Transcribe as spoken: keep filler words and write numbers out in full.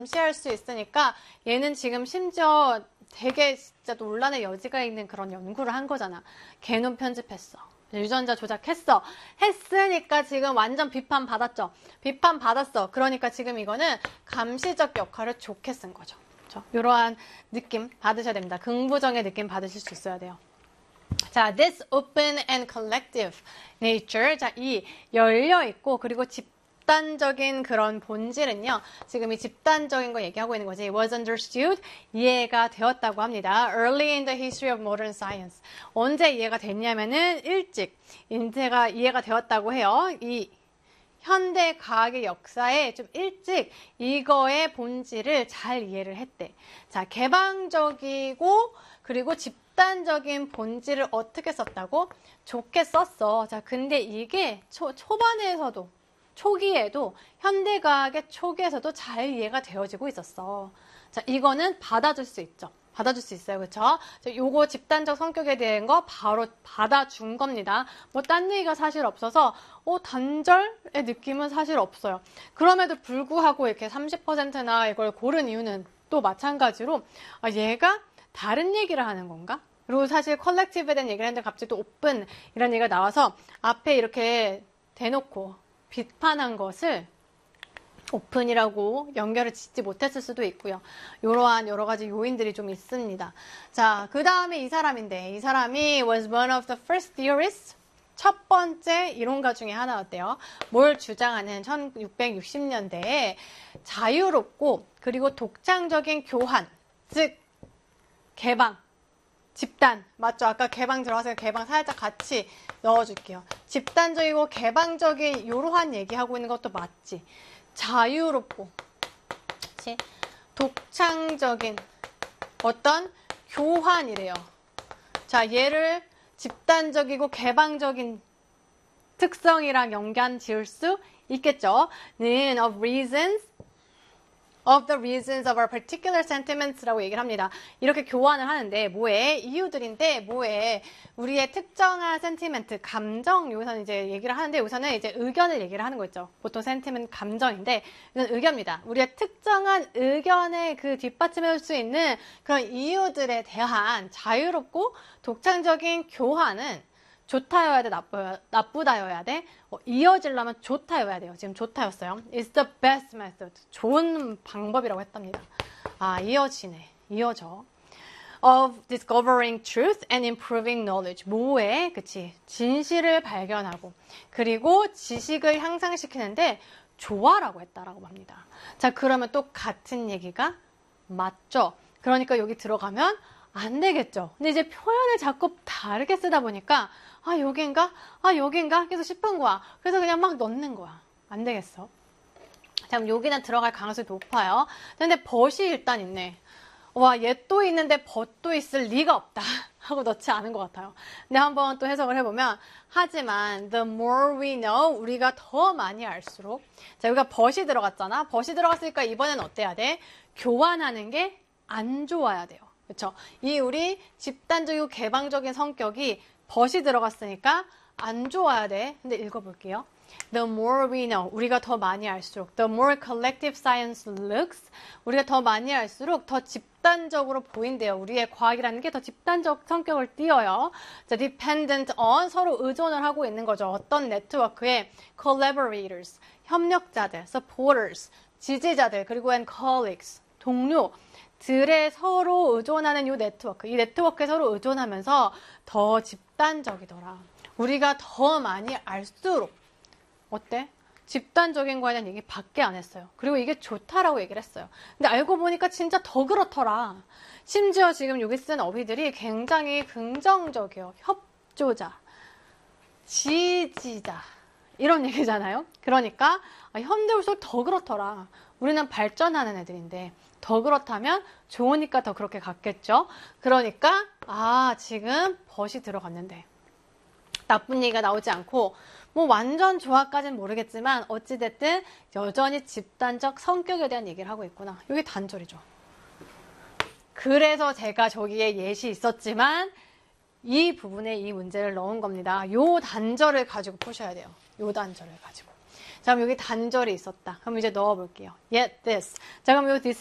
감시할 수 있으니까 얘는 지금 심지어 되게 진짜 논란의 여지가 있는 그런 연구를 한 거잖아. 개놈 편집했어. 유전자 조작했어. 했으니까 지금 완전 비판 받았죠. 비판 받았어. 그러니까 지금 이거는 감시적 역할을 좋게 쓴 거죠. 그렇죠? 이러한 느낌 받으셔야 됩니다. 긍부정의 느낌 받으실 수 있어야 돼요. 자, this open and collective nature. 자, 이 열려있고 그리고 집단적인 그런 본질은요. 지금 이 집단적인 거 얘기하고 있는 거지. was understood. 이해가 되었다고 합니다. early in the history of modern science. 언제 이해가 됐냐면은 일찍 인체가 이해가 되었다고 해요. 이 현대 과학의 역사에 좀 일찍 이거의 본질을 잘 이해를 했대. 자, 개방적이고 그리고 집단적인 본질을 어떻게 썼다고? 좋게 썼어. 자, 근데 이게 초, 초반에서도 초기에도 현대과학의 초기에서도 잘 이해가 되어지고 있었어. 자, 이거는 받아줄 수 있죠. 받아줄 수 있어요. 그쵸? 요거 집단적 성격에 대한 거 바로 받아준 겁니다. 뭐 딴 얘기가 사실 없어서 어, 단절의 느낌은 사실 없어요. 그럼에도 불구하고 이렇게 삼십 퍼센트나 이걸 고른 이유는 또 마찬가지로 아, 얘가 다른 얘기를 하는 건가? 그리고 사실 컬렉티브에 대한 얘기를 했는데 갑자기 또 오픈 이런 얘기가 나와서 앞에 이렇게 대놓고 비판한 것을 오픈이라고 연결을 짓지 못했을 수도 있고요. 이러한 여러 가지 요인들이 좀 있습니다. 자, 그 다음에 이 사람인데 이 사람이 was one of the first theorists. 첫 번째 이론가 중에 하나였대요. 뭘 주장하는 천육백육십 년대에 자유롭고 그리고 독창적인 교환, 즉 개방, 집단. 맞죠? 아까 개방 들어가서 개방 살짝 같이 넣어줄게요. 집단적이고 개방적인 이러한 얘기하고 있는 것도 맞지. 자유롭고 그치? 독창적인 어떤 교환이래요. 자, 얘를 집단적이고 개방적인 특성이랑 연관 지을 수 있겠죠. 는 of reasons of the reasons of our particular sentiments라고 얘기를 합니다. 이렇게 교환을 하는데 뭐에? 이유들인데 뭐에? 우리의 특정한 sentiment, 감정 여기서는 이제 얘기를 하는데 여기서는 이제 의견을 얘기를 하는 거 있죠. 보통 sentiment 감정인데 이건 의견입니다. 우리의 특정한 의견에 그 뒷받침해 줄 수 있는 그런 이유들에 대한 자유롭고 독창적인 교환은 좋다여야 돼, 나쁘, 나쁘다여야 돼? 어, 이어지려면 좋다여야 돼요. 지금 좋다였어요. It's the best method. 좋은 방법이라고 했답니다. 아, 이어지네. 이어져. Of discovering truth and improving knowledge. 뭐에? 그치. 진실을 발견하고, 그리고 지식을 향상시키는데 좋아라고 했다라고 합니다. 자, 그러면 또 같은 얘기가 맞죠? 그러니까 여기 들어가면 안 되겠죠. 근데 이제 표현을 자꾸 다르게 쓰다 보니까 아, 여긴가? 아, 여긴가? 계속 싶은 거야. 그래서 그냥 막 넣는 거야. 안 되겠어. 자, 그럼 여기는 들어갈 가능성이 높아요. 근데 벗이 일단 있네. 와, 얘 또 있는데 벗도 있을 리가 없다 하고 넣지 않은 것 같아요. 근데 한번 또 해석을 해보면 하지만 the more we know, 우리가 더 많이 알수록 자, 여기가 벗이 들어갔잖아. 벗이 들어갔으니까 이번엔 어때야 돼? 교환하는 게 안 좋아야 돼요. 그렇죠? 이 우리 집단적이고 개방적인 성격이 벗이 들어갔으니까 안 좋아야 돼. 근데 읽어볼게요. The more we know, 우리가 더 많이 알수록 the more collective science looks, 우리가 더 많이 알수록 더 집단적으로 보인대요. 우리의 과학이라는 게 더 집단적 성격을 띄어요. 자, dependent on, 서로 의존을 하고 있는 거죠. 어떤 네트워크에 collaborators, 협력자들, supporters, 지지자들, 그리고 and colleagues, 동료, 들에 서로 의존하는 이 네트워크, 이 네트워크에 서로 의존하면서 더 집단적이더라. 우리가 더 많이 알수록 어때? 집단적인 거에 대한 얘기 밖에 안 했어요. 그리고 이게 좋다라고 얘기를 했어요. 근데 알고 보니까 진짜 더 그렇더라. 심지어 지금 여기 쓴 어휘들이 굉장히 긍정적이에요. 협조자, 지지자 이런 얘기잖아요. 그러니까 아, 현대 올수록 더 그렇더라. 우리는 발전하는 애들인데 더 그렇다면 좋으니까 더 그렇게 갔겠죠. 그러니까 아, 지금 벗이 들어갔는데 나쁜 얘기가 나오지 않고 뭐 완전 좋아까지는 모르겠지만 어찌됐든 여전히 집단적 성격에 대한 얘기를 하고 있구나. 이게 단절이죠. 그래서 제가 저기에 예시 있었지만 이 부분에 이 문제를 넣은 겁니다. 요 단절을 가지고 푸셔야 돼요. 요 단절을 가지고. 자, 그럼 여기 단절이 있었다. 그럼 이제 넣어볼게요. Yet this. 자, 그럼 요 this